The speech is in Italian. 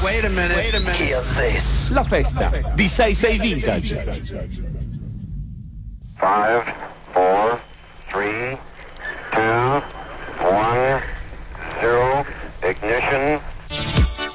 Wait a minute. Hear this. La festa di 66 Vintage. 5,